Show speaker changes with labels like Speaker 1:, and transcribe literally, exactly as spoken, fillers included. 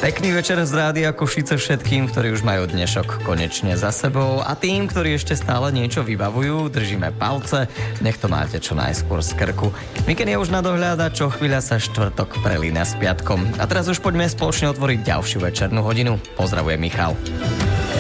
Speaker 1: Pekný večer z Rádia Košice všetkým, ktorí už majú dnešok konečne za sebou a tým, ktorí ešte stále niečo vybavujú, držíme palce, nech to máte čo najskôr z krku. Víkend je už na dohľad a čo chvíľa sa štvrtok prelína s piatkom. A teraz už poďme spoločne otvoriť ďalšiu večernú hodinu. Pozdravujem Michal.